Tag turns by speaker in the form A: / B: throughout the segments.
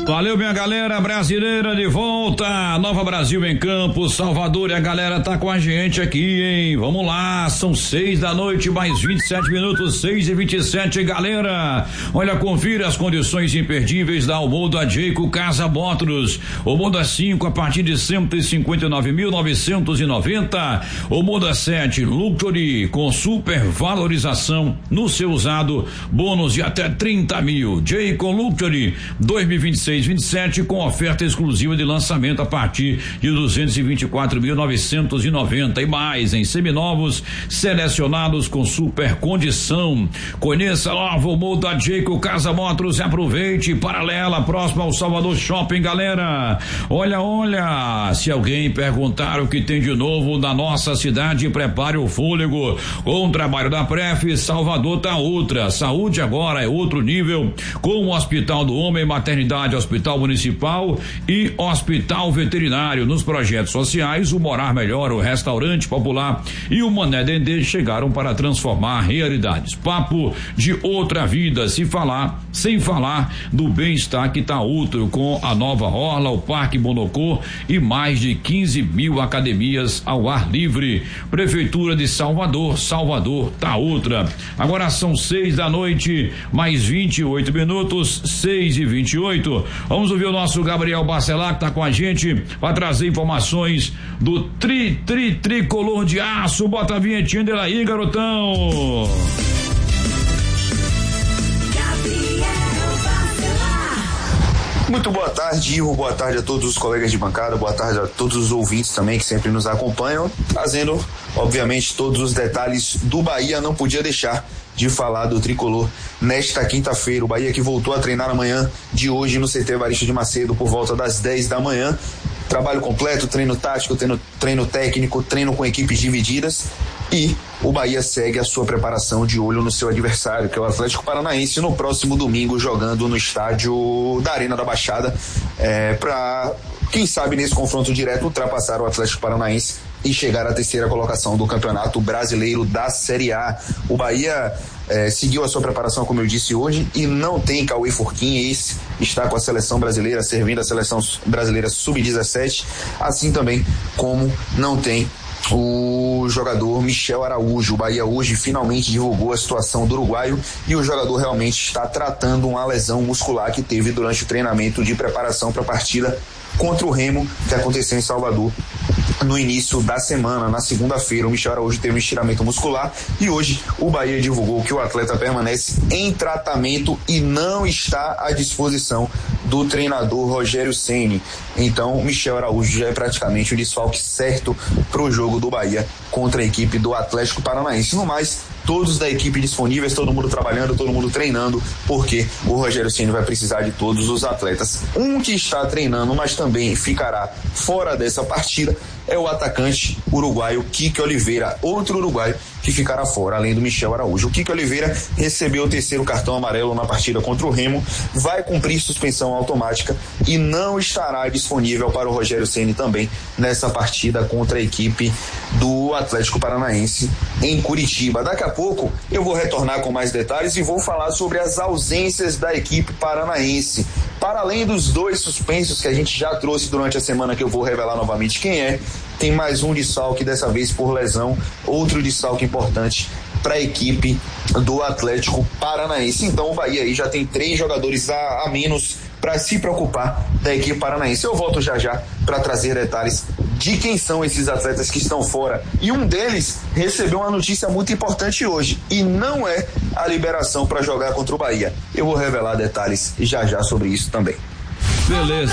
A: Valeu, minha galera brasileira de volta, Nova Brasil em campo, Salvador, e a galera tá com a gente aqui, hein? Vamos lá, são 6 da noite, mais 27 minutos, 6:27, galera. Olha, confira as condições imperdíveis da Almoda Jayco Casa Motors. Almoda 5 a partir de 159.990. Almoda 7 Luxury com super valorização no seu usado, bônus de até 30 mil. Jayco Luxury 2026-27 com oferta exclusiva de lançamento a partir de 224.990 e mais em seminovos selecionados com super condição. Conheça a nova Almoda Jayco Casa Motors e aproveite. Paralela, próximo ao Salvador Shopping, galera. Olha, se alguém perguntar o que tem de novo na nossa cidade, prepare o fôlego. Com o trabalho da Pref, Salvador tá outra. Saúde agora é outro nível, com o Hospital do Homem, Maternidade, Hospital Municipal e Hospital Veterinário. Nos projetos sociais, o Morar Melhor, o Restaurante Popular e o Mané Dendê chegaram para transformar realidades. Papo de outra vida, sem falar do bem-estar que tá outro, com a nova orla, o Parque Bonocô e mais de 15 mil academias ao ar livre. Prefeitura de Salvador tá outra. Agora são 6 da noite, mais 28 minutos, 6:28. Vamos ouvir o nosso Gabriel Bacelar, que tá com a gente para trazer informações do tricolor de aço. Bota a vinhetinha dele aí, garotão.
B: Muito boa tarde, Ivo, boa tarde a todos os colegas de bancada, boa tarde a todos os ouvintes também que sempre nos acompanham, trazendo, obviamente, todos os detalhes do Bahia. Não podia deixar de falar do tricolor nesta quinta-feira. O Bahia que voltou a treinar na manhã de hoje no CT Evaristo de Macedo por volta das 10 da manhã. Trabalho completo, treino tático, treino técnico, treino com equipes divididas, e o Bahia segue a sua preparação de olho no seu adversário, que é o Atlético Paranaense, no próximo domingo, jogando no estádio da Arena da Baixada, para, quem sabe, nesse confronto direto, ultrapassar o Atlético Paranaense e chegar à terceira colocação do Campeonato Brasileiro da Série A. O Bahia seguiu a sua preparação, como eu disse, hoje, e não tem Cauê Furquim. Esse está com a seleção brasileira, servindo a seleção brasileira sub-17, assim também como não tem o jogador Michel Araújo. O Bahia hoje finalmente divulgou a situação do uruguaio, e o jogador realmente está tratando uma lesão muscular que teve durante o treinamento de preparação para a partida contra o Remo, que aconteceu em Salvador no início da semana. Na segunda-feira, o Michel Araújo teve um estiramento muscular, e hoje o Bahia divulgou que o atleta permanece em tratamento e não está à disposição do treinador Rogério Ceni. Então, Michel Araújo já é praticamente o desfalque certo para o jogo do Bahia contra a equipe do Atlético Paranaense. No mais, todos da equipe disponíveis, todo mundo trabalhando, todo mundo treinando, porque o Rogério Ceni vai precisar de todos os atletas. Um que está treinando, mas também ficará fora dessa partida, é o atacante uruguaio Kike Oliveira, outro uruguaio que ficará fora, além do Michel Araújo. O Kike Oliveira recebeu o terceiro cartão amarelo na partida contra o Remo, vai cumprir suspensão automática e não estará disponível para o Rogério Ceni também nessa partida contra a equipe do Atlético Paranaense em Curitiba. Daqui a pouco eu vou retornar com mais detalhes e vou falar sobre as ausências da equipe paranaense. Para além dos dois suspensos que a gente já trouxe durante a semana, que eu vou revelar novamente quem é, tem mais um desfalque, dessa vez por lesão, outro desfalque importante para a equipe do Atlético Paranaense. Então o Bahia aí já tem 3 jogadores a menos para se preocupar da equipe paranaense. Eu volto já para trazer detalhes de quem são esses atletas que estão fora, e um deles recebeu uma notícia muito importante hoje, e não é a liberação para jogar contra o Bahia. Eu vou revelar detalhes já sobre isso também.
A: Beleza,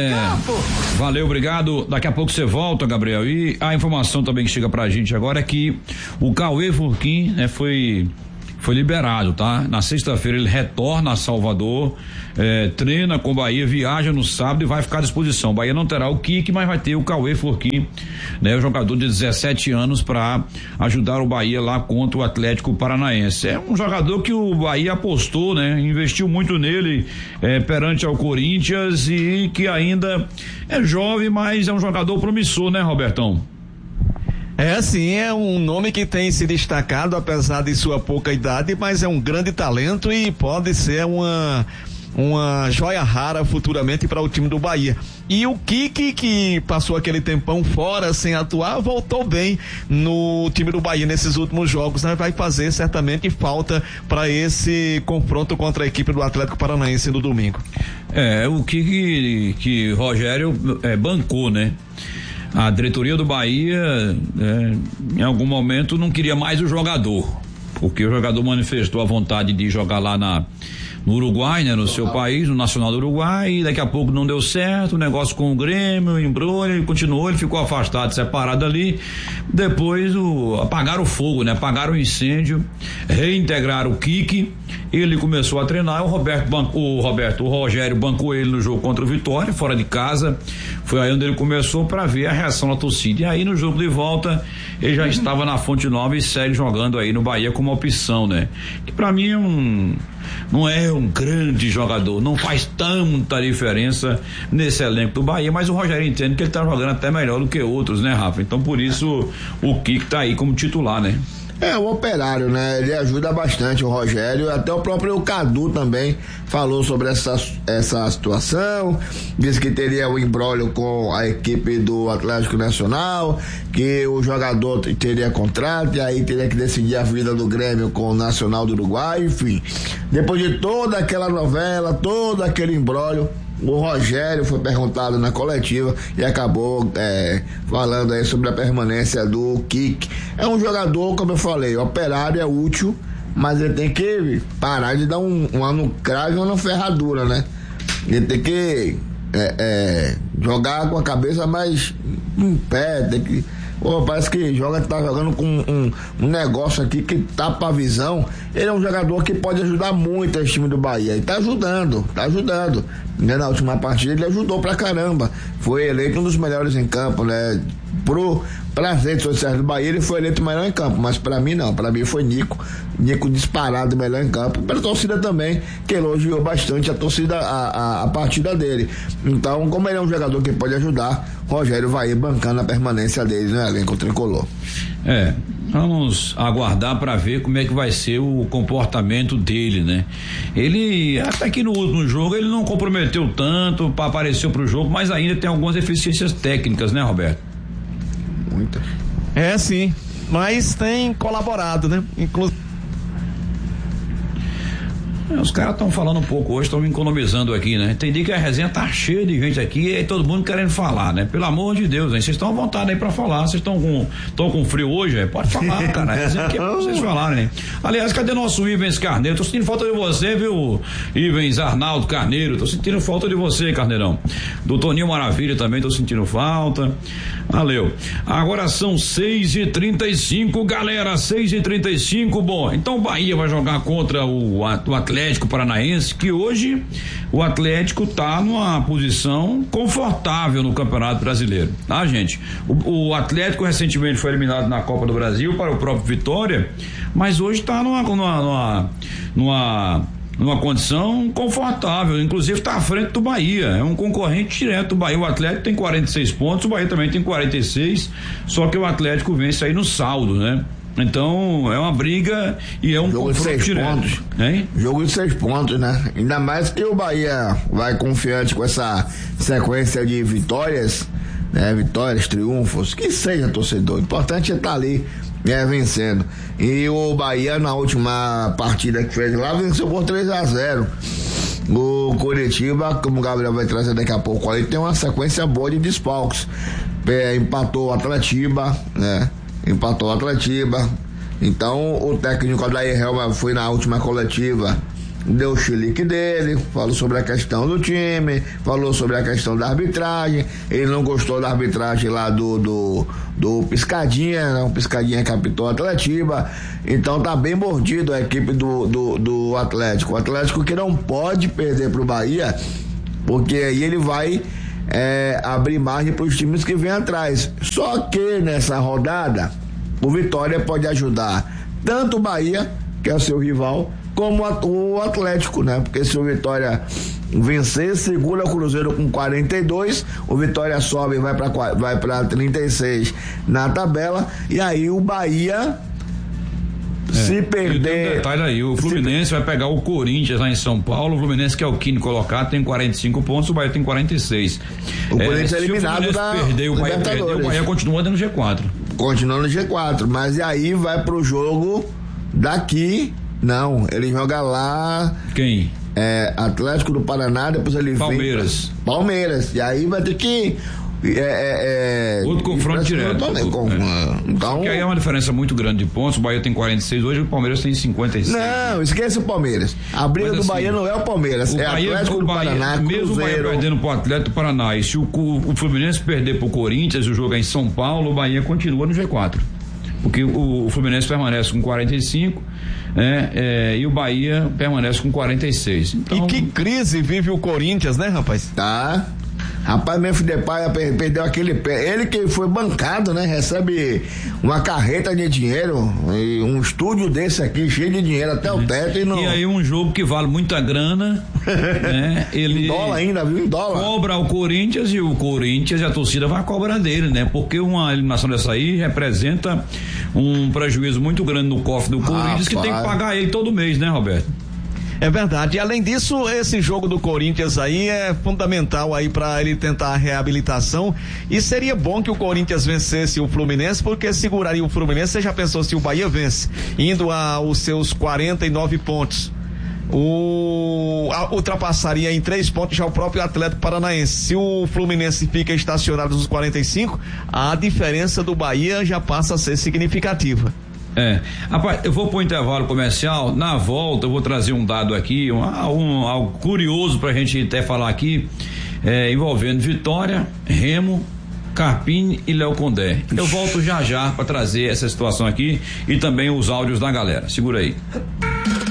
A: valeu, obrigado. Daqui a pouco você volta, Gabriel. E a informação também que chega pra gente agora é que o Cauê Furquim, né, foi liberado, tá? Na sexta-feira ele retorna a Salvador, treina com o Bahia, viaja no sábado e vai ficar à disposição. O Bahia não terá o Kike, mas vai ter o Cauê Furquim, né? O jogador de 17 anos, para ajudar o Bahia lá contra o Atlético Paranaense. É um jogador que o Bahia apostou, né? Investiu muito nele perante ao Corinthians, e que ainda é jovem, mas é um jogador promissor, né, Robertão?
C: Sim, é um nome que tem se destacado apesar de sua pouca idade, mas é um grande talento e pode ser uma joia rara futuramente para o time do Bahia. E o Kiki, que passou aquele tempão fora sem atuar, voltou bem no time do Bahia nesses últimos jogos, né? Vai fazer certamente falta para esse confronto contra a equipe do Atlético Paranaense no domingo.
A: O Kiki que Rogério bancou, né? A diretoria do Bahia, em algum momento, não queria mais o jogador, porque o jogador manifestou a vontade de jogar lá no Uruguai, né? No seu país, no Nacional do Uruguai, e daqui a pouco não deu certo, o negócio com o Grêmio, embrulho, ele continuou, ele ficou afastado, separado ali. Depois apagaram o fogo, né? Apagaram o incêndio, reintegraram o Kiki, ele começou a treinar, o Rogério bancou ele no jogo contra o Vitória, fora de casa, foi aí onde ele começou para ver a reação da torcida, e aí no jogo de volta, ele já estava na Fonte Nova e segue jogando aí no Bahia como opção, né? Que pra mim não é um grande jogador, não faz tanta diferença nesse elenco do Bahia, mas o Rogério entende que ele tá jogando até melhor do que outros, né, Rafa? Então por isso o Kiko tá aí como titular, né?
D: O Operário, né? Ele ajuda bastante o Rogério, até o próprio Cadu também falou sobre essa situação, disse que teria um imbróglio com a equipe do Atlético Nacional, que o jogador teria contrato e aí teria que decidir a vida do Grêmio com o Nacional do Uruguai, enfim. Depois de toda aquela novela, todo aquele imbróglio, o Rogério foi perguntado na coletiva e acabou falando aí sobre a permanência do Kiki. É um jogador, como eu falei, operário, é útil, mas ele tem que parar de dar uma no cravo e uma na ferradura, né? Ele tem que jogar com a cabeça mais em pé, tem que... parece que tá jogando com um negócio aqui que tapa a visão. Ele é um jogador que pode ajudar muito esse time do Bahia. E tá ajudando. Na última partida ele ajudou pra caramba. Foi eleito um dos melhores em campo, né? Pras redes sociais do Bahia ele foi eleito o melhor em campo, mas pra mim não, pra mim foi Nico disparado melhor em campo, pela torcida também, que elogiou bastante a partida dele. Então, como ele é um jogador que pode ajudar, Rogério vai ir bancando a permanência dele no elenco tricolor.
A: Vamos aguardar para ver como é que vai ser o comportamento dele, né? Ele, até que no último jogo, ele não comprometeu tanto, apareceu pro jogo, mas ainda tem algumas deficiências técnicas, né, Roberto?
D: Muitas.
C: Sim, mas tem colaborado, né?
A: Os caras estão falando um pouco hoje, estão me economizando aqui, né? Entendi que a resenha tá cheia de gente aqui e todo mundo querendo falar, né? Pelo amor de Deus, hein? Vocês estão à vontade aí pra falar, vocês estão com frio hoje, Pode falar, cara, a resenha aqui é pra vocês falarem, né? Aliás, cadê nosso Ivens Carneiro? Tô sentindo falta de você, viu, Ivens Arnaldo Carneiro? Tô sentindo falta de você, Carneirão. Do Toninho Maravilha também tô sentindo falta. Valeu. Agora são 6h35, galera, 6h35. Bom, então o Bahia vai jogar contra o Atlético Paranaense, que hoje o Atlético tá numa posição confortável no Campeonato Brasileiro, tá, gente? O Atlético recentemente foi eliminado na Copa do Brasil para o próprio Vitória, mas hoje tá numa condição confortável, inclusive está à frente do Bahia, é um concorrente direto do Bahia. O Atlético tem 46 pontos, o Bahia também tem 46, só que o Atlético vence aí no saldo, né? Então é uma briga e é um
D: jogo de 6 pontos,
A: hein?
D: Jogo de 6 pontos, né? Ainda mais que o Bahia vai confiante com essa sequência de vitórias, né? Vitórias, triunfos, que seja, torcedor, o importante é estar ali, vencendo. E o Bahia na última partida que fez lá venceu por 3-0. O Coritiba, como o Gabriel vai trazer daqui a pouco, aí tem uma sequência boa de desfalques. Empatou o Atletiba, né? Então o técnico Adair Helma foi na última coletiva, deu o chilique dele, falou sobre a questão do time, falou sobre a questão da arbitragem. Ele não gostou da arbitragem lá do Piscadinha, né? O Piscadinha captou o Atletiba. Então tá bem mordido a equipe do Atlético. O Atlético que não pode perder pro Bahia, porque aí ele vai abrir margem para os times que vêm atrás. Só que nessa rodada o Vitória pode ajudar tanto o Bahia, que é o seu rival, como o Atlético, né? Porque se o Vitória vencer, segura o Cruzeiro com 42, o Vitória sobe e vai para 36 na tabela, e aí o Bahia Se perder.
A: E tem um detalhe aí, o Fluminense vai pegar o Corinthians lá em São Paulo, o Fluminense que é o quinto colocado tem 45 pontos, o Bahia tem 46.
D: O Corinthians é eliminado da
A: o Bahia perdeu, o Bahia continua dentro do G4.
D: Continua no G4, mas e aí vai pro jogo daqui, não, ele joga lá.
A: Quem?
D: Atlético do Paraná, depois ele
A: Palmeiras.
D: vem Palmeiras, e aí vai ter que
A: outro confronto direto.
D: Então,
A: que aí é uma diferença muito grande de pontos. O Bahia tem 46 hoje, o Palmeiras tem 56.
D: Não, esquece o Palmeiras. A briga do Bahia não é o Palmeiras, é Atlético do Paraná,
A: mesmo o Bahia perdendo pro Atlético do Paraná, e se o Fluminense perder pro Corinthians, o jogo é em São Paulo, o Bahia continua no G4. Porque o Fluminense permanece com 45, e o Bahia permanece com 46. Então,
C: e que crise vive o Corinthians, né, rapaz?
D: Tá. Rapaz, Memphis Depay perdeu aquele pé. Ele que foi bancado, né? Recebe uma carreta de dinheiro, e um estúdio desse aqui, cheio de dinheiro até o teto.
A: E aí um jogo que vale muita grana, né? Ele
D: em dólar ainda, viu? Em dólar.
A: Cobra o Corinthians, e o Corinthians e a torcida vai cobrar dele, né? Porque uma eliminação dessa aí representa um prejuízo muito grande no cofre do Corinthians, que tem que pagar ele todo mês, né, Roberto?
C: É verdade. E além disso, esse jogo do Corinthians aí é fundamental aí para ele tentar a reabilitação, e seria bom que o Corinthians vencesse o Fluminense, porque seguraria o Fluminense. Você já pensou se o Bahia vence, indo aos seus 49 pontos? Ultrapassaria em 3 pontos já o próprio Atlético Paranaense. Se o Fluminense fica estacionado nos 45, a diferença do Bahia já passa a ser significativa.
A: Rapaz, eu vou pro intervalo comercial. Na volta eu vou trazer um dado aqui, algo curioso pra gente até falar aqui, envolvendo Vitória, Remo, Carpini e Léo Condé. Eu volto já pra trazer essa situação aqui e também os áudios da galera. Segura aí.